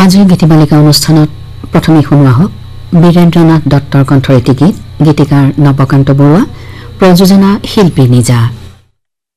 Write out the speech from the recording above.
আজিৰ গীতিমালিকা অনুষ্ঠানত প্ৰথমে শুনোৱা হোক বীৰেন্দ্ৰনাথ দত্তৰ কণ্ঠৰ এটি গীত, গীতিকাৰ নৱকান্ত বৰুৱা, প্ৰযোজনা শিল্পী নিজা।